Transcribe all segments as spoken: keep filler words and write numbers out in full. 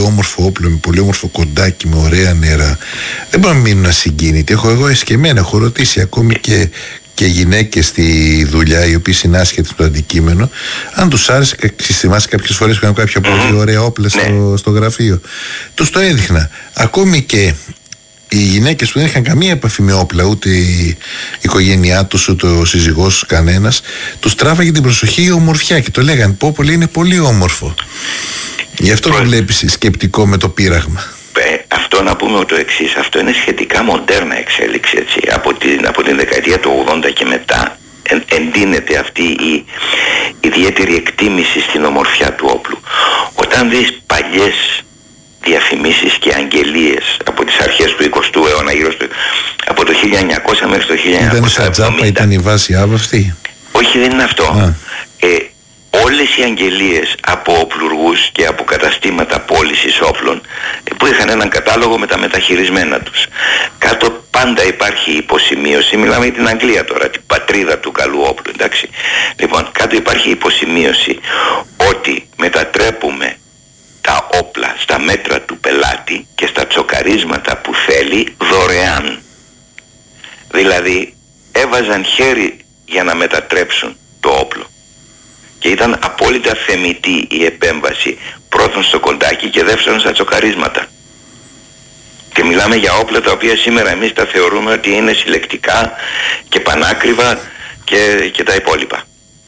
όμορφο όπλο, με πολύ όμορφο κοντάκι, με ωραία νερά, δεν μπορούν να μείνουν ασυγκίνητοι. Έχω εγώ εσκεμμένα, έχω ρωτήσει ακόμη και, και γυναίκες στη δουλειά, οι οποίοι είναι άσχετοι στο αντικείμενο, αν τους άρεσε. Θυμάσαι κάποιες φορές που είχαν κάποια πολύ ωραία όπλα στο, στο γραφείο. Τους το έδειχνα. Ακόμη και οι γυναίκες που δεν είχαν καμία επαφή με όπλα, ούτε η οικογένειά τους, ούτε ο σύζυγός τους, κανένας, τους τράβαγε την προσοχή η ομορφιά και το λέγανε πω πολύ είναι πολύ όμορφο. Γι' αυτό το βλέπεις σκεπτικό με το πείραγμα. Ε, αυτό να πούμε το εξής, αυτό είναι σχετικά μοντέρνα εξέλιξη, έτσι. Από την, από την δεκαετία του ογδόντα και μετά εν, εντείνεται αυτή η ιδιαίτερη εκτίμηση στην ομορφιά του όπλου. Όταν δεις παλιές διαφημίσεις και αγγελίες από τις αρχές του εικοστού αιώνα, γύρω στο, από το χίλια εννιακόσια μέχρι το χίλια εννιακόσια εβδομήντα. Ήταν η Σατζάπα, ήταν η βάση άβαυτη. Όχι, δεν είναι αυτό. Ε, όλες οι αγγελίες από οπλουργούς και από καταστήματα πώλησης όπλων που είχαν έναν κατάλογο με τα μεταχειρισμένα τους, κάτω πάντα υπάρχει υποσημείωση. Μιλάμε για την Αγγλία τώρα, την πατρίδα του καλού όπλου, εντάξει. Λοιπόν, κάτω υπάρχει υποσημείωση ότι μετατρέπουμε τα όπλα στα μέτρα του πελάτη και στα τσοκαρίσματα που θέλει δωρεάν. Δηλαδή έβαζαν χέρι για να μετατρέψουν το όπλο και ήταν απόλυτα θεμιτή η επέμβαση, πρώτον στο κοντάκι και δεύτερον στα τσοκαρίσματα. Και μιλάμε για όπλα τα οποία σήμερα εμείς τα θεωρούμε ότι είναι συλλεκτικά και πανάκριβα και, και τα υπόλοιπα.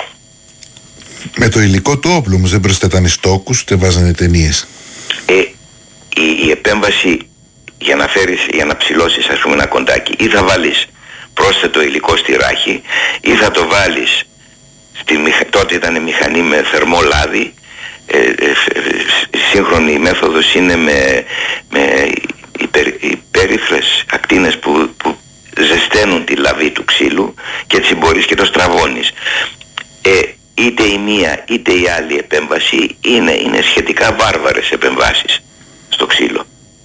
Με το υλικό του όπλου όμως δεν προσθέτανε στόκους, ούτε βάζανε ταινίες. Ε, η, η επέμβαση για να φέρεις, για να ψηλώσεις ας πούμε ένα κοντάκι, ή θα βάλεις πρόσθετο υλικό στη ράχη, ή θα το βάλεις στη, τότε ήταν μηχανή με θερμό λάδι, ε, ε, σύγχρονη μέθοδος είναι με, με υπερ, υπέρυθρες ακτίνες που, που ζεσταίνουν τη λαβή του ξύλου και έτσι μπορείς και το στραβώνεις. Ε, είτε η μία είτε η άλλη επέμβαση είναι, είναι σχετικά βάρβαρες επεμβάσεις στο ξύλο.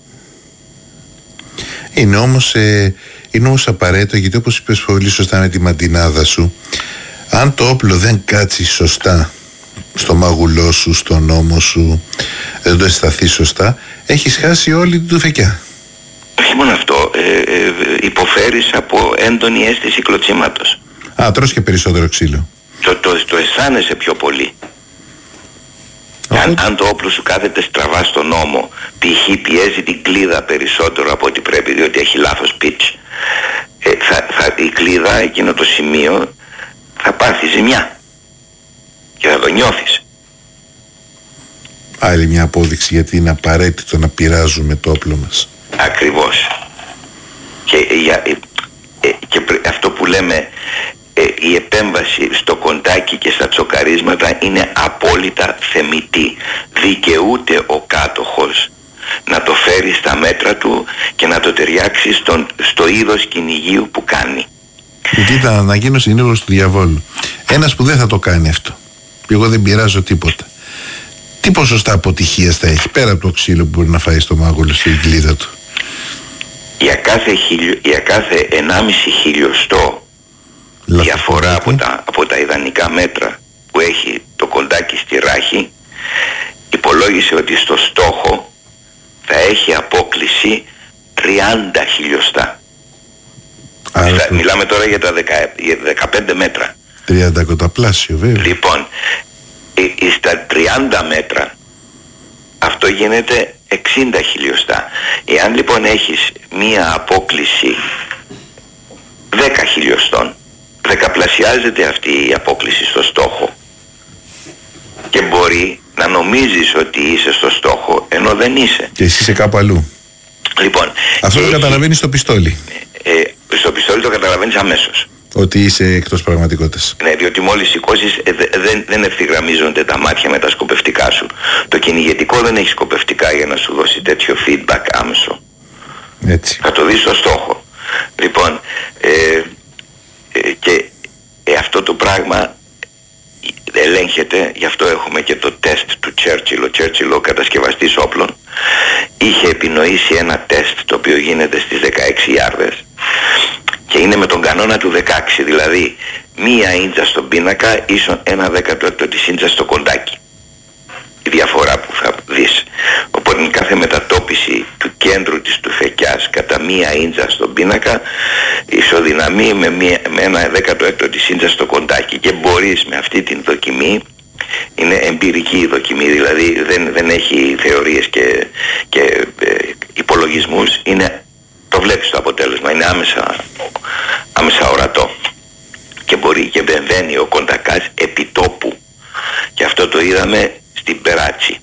Είναι όμως, ε, είναι όμως απαραίτητο, γιατί όπως είπες πολύ σωστά με τη μαντινάδα σου, αν το όπλο δεν κάτσει σωστά στο μάγουλό σου, στον ώμο σου, δεν το αισθαθεί σωστά, έχεις χάσει όλη την τουφεκιά. Όχι μόνο αυτό, ε, ε, υποφέρεις από έντονη αίσθηση κλωτσίματος. Α, τρως και περισσότερο ξύλο. Το, το, το αισθάνεσαι πιο πολύ. Αν, αν το όπλο σου κάθεται στραβά στον ώμο, π.χ. πιέζει την κλίδα περισσότερο από ό,τι πρέπει, διότι έχει λάθος pitch, ε, θα, θα, η κλίδα, εκείνο το σημείο, θα πάθει ζημιά και θα το νιώθεις. Άλλη μια απόδειξη γιατί είναι απαραίτητο να πειράζουμε το όπλο μας. Ακριβώς. Και, για, ε, και αυτό που λέμε, ε, η επέμβαση στο κοντάκι και στα τσοκαρίσματα είναι απόλυτα θεμιτή. Δικαιούται ο κάτοχος να το φέρει στα μέτρα του και να το ταιριάξει στον, στο είδος κυνηγίου που κάνει. Κοίτα, να γίνω συνήγορος του διαβόλου. Ένας που δεν θα το κάνει αυτό, εγώ δεν πειράζω τίποτα, τι ποσοστά αποτυχίας θα έχει πέρα από το ξύλο που μπορεί να φάει στο μάγουλο στην κλίδα του? Για κάθε, χιλιο, για κάθε ενάμιση χιλιοστό διαφορά από τα, από τα ιδανικά μέτρα που έχει το κοντάκι στη ράχη, υπολόγισε ότι στο στόχο θα έχει απόκληση τριάντα χιλιοστά. Άρα, το... Μιλάμε τώρα για τα δεκαπέντε μέτρα. τριάντα κονταπλάσιο βέβαια. Λοιπόν, στα τριάντα μέτρα αυτό γίνεται εξήντα χιλιοστά. Εάν λοιπόν έχεις μία απόκληση δέκα χιλιοστών, δεκαπλασιάζεται αυτή η απόκληση στο στόχο και μπορεί να νομίζεις ότι είσαι στο στόχο ενώ δεν είσαι. Και εσύ είσαι κάπου αλλού. Λοιπόν, αυτό το έχει... καταλαβαίνεις στο πιστόλι. Ε, ε, στο πιστόλι το καταλαβαίνεις αμέσως. Ότι είσαι εκτός πραγματικότητας. Ναι, διότι μόλις σηκώσεις ε, δεν, δεν ευθυγραμμίζονται τα μάτια με τα σκοπευτικά σου. Το κυνηγετικό δεν έχει σκοπευτικά για να σου δώσει τέτοιο feedback άμεσο. Έτσι. Θα το δεις στο στόχο. Λοιπόν, ε, ε, και ε, αυτό το πράγμα ελέγχεται, γι' αυτό έχουμε και το τεστ του Churchill. Ο Churchill, ο κατασκευαστής όπλων, είχε επινοήσει ένα τεστ το οποίο γίνεται στις δεκαέξι ιάρδες και είναι με τον κανόνα του δεκαέξι, δηλαδή μία ίντσα στον πίνακα ίσον ένα δέκατο της ίντσα στο κοντάκι, η διαφορά που θα δεις. Οπότε από την κάθε μετατόπιση του κέντρου της τουφεκιάς κατά μία ίντζα στον πίνακα ισοδυναμεί με, μία, με ένα δέκατο έκτο της ίντζα στο κοντάκι, και μπορείς με αυτή την δοκιμή, είναι εμπειρική η δοκιμή, δηλαδή δεν, δεν έχει θεωρίες και, και ε, υπολογισμούς, είναι, το βλέπεις το αποτέλεσμα, είναι άμεσα, άμεσα ορατό, και μπορεί και βεβαίνει ο κοντακάς επιτόπου. Και αυτό το είδαμε στην Περάτσι,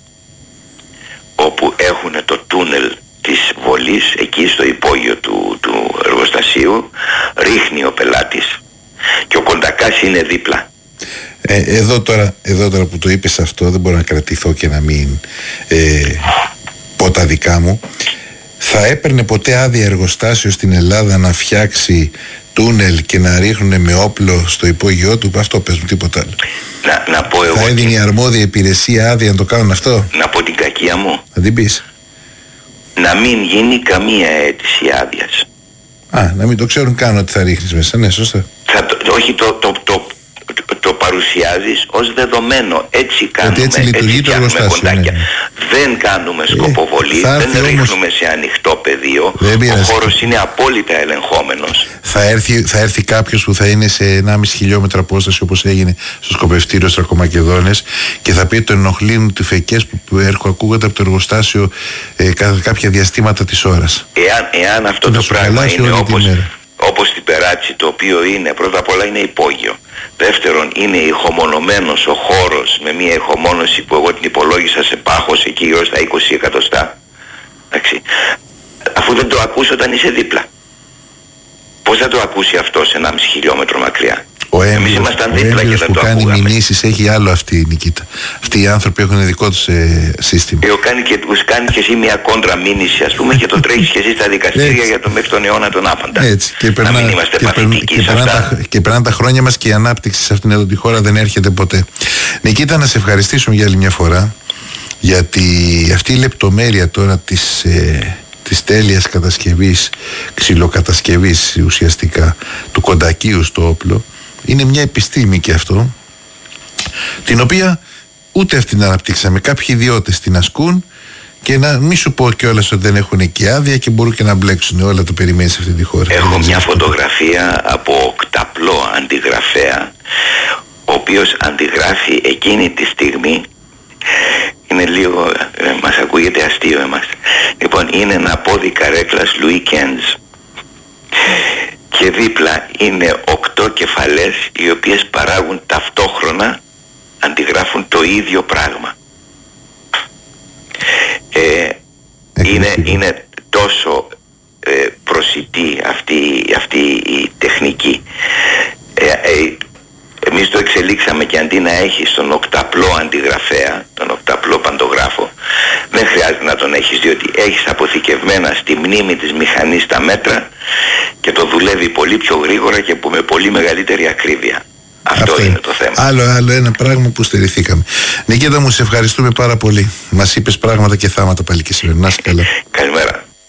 όπου έχουν το τούνελ της βολής εκεί στο υπόγειο του, του εργοστασίου, ρίχνει ο πελάτης και ο κοντακάς είναι δίπλα. Ε, εδώ, τώρα, εδώ τώρα που το είπες αυτό, δεν μπορώ να κρατηθώ και να μην ε, πω τα δικά μου. Θα έπαιρνε ποτέ άδεια εργοστάσιο στην Ελλάδα να φτιάξει τούνελ και να ρίχνουν με όπλο στο υπόγειό του? Αυτό πες μου, τίποτα άλλο. Να, να πω εγώ. Θα έδινε η αρμόδια υπηρεσία άδεια να το κάνουν αυτό? Να πω την κακία μου. Θα την πεις. Να μην γίνει καμία αίτηση άδειας. Α, να μην το ξέρουν καν ότι θα ρίχνεις μέσα, ναι, σωστά. Θα το, όχι το, το, το, το, το παρουσιάζεις ως δεδομένο. Έτσι κάνουμε, έτσι λειτουργεί έτσι το εργοστάσιο. Ναι. Δεν κάνουμε σκοποβολή, ε, δεν ρίχνουμε όμως σε ανοιχτό πεδίο. Ο χώρος είναι απόλυτα ελεγχόμενος. Θα έρθει, θα έρθει κάποιος που θα είναι σε ενάμιση χιλιόμετρα απόσταση, όπως έγινε στο σκοπευτήριο Στρακομακεδόνες, και θα πει ότι τον ενοχλούν τουφεκιές που, που έρχονται, ακούγονται από το εργοστάσιο ε, κατά κάποια διαστήματα της ώρας. Εάν, εάν αυτό το πράγμα είναι όπως, όπως στην Περάτσι, το οποίο είναι, πρώτα απ' όλα είναι υπόγειο. Δεύτερον, είναι ηχομονωμένος ο χώρος με μια ηχομόνωση που εγώ την υπολόγισα σε πάχος εκεί γύρω στα είκοσι εκατοστά. Εντάξει. Αφού δεν το ακούς όταν είσαι δίπλα, πώς θα το ακούσει αυτό σε ενάμιση χιλιόμετρο μακριά? Ο έμπειρος που κάνει μηνύσεις έχει άλλο αυτή, Νικήτα. Αυτοί οι άνθρωποι έχουν δικό τους ε, σύστημα. Εγώ κάνει και, κάνει και εσύ μια κόντρα μήνυση, ας πούμε, και το τρέχεις και εσύ στα δικαστήρια για το μέχρι τον αιώνα τον άπαντα. Έτσι. Και περνά, να μην είμαστε και παθητικοί και σε περνά, αυτά. Τα, και περνάνε τα χρόνια μας και η ανάπτυξη σε αυτήν εδώ τη χώρα δεν έρχεται ποτέ. Νικήτα, να σε ευχαριστήσουμε για άλλη μια φορά, γιατί αυτή η λεπτομέρεια τώρα της... Ε, της τέλειας κατασκευής, ξυλοκατασκευής ουσιαστικά του κοντακίου στο όπλο, είναι μια επιστήμη και αυτό, την οποία ούτε αυτή την αναπτύξαμε. Κάποιοι ιδιώτες την ασκούν, και να μην σου πω κιόλας ότι δεν έχουν και άδεια και μπορούν και να μπλέξουν. Όλα το περιμένει σε αυτή τη χώρα. Έχω μια φωτογραφία από οκταπλό αντιγραφέα, ο οποίος αντιγράφει εκείνη τη στιγμή. Είναι λίγο, ε, μας ακούγεται αστείο εμάς. Λοιπόν, είναι ένα πόδι καρέκλας Louis Quinze και δίπλα είναι οκτώ κεφαλές, οι οποίες παράγουν ταυτόχρονα, αντιγράφουν το ίδιο πράγμα. Ε, είναι, είναι τόσο ε, προσιτή αυτή, αυτή η τεχνική. Ε, ε, Εμείς το εξελίξαμε, και αντί να έχεις τον οκταπλό αντιγραφέα, τον οκταπλό παντογράφο, δεν χρειάζεται να τον έχεις, διότι έχεις αποθηκευμένα στη μνήμη της μηχανής τα μέτρα και το δουλεύει πολύ πιο γρήγορα και με πολύ μεγαλύτερη ακρίβεια. Αυτό, Αυτό είναι το θέμα. Άλλο, άλλο ένα πράγμα που στερηθήκαμε. Νικήτα μου, σε ευχαριστούμε πάρα πολύ. Μας είπες πράγματα και θάματα πάλι και σήμερα. Να είσαι καλά. Καλημέρα.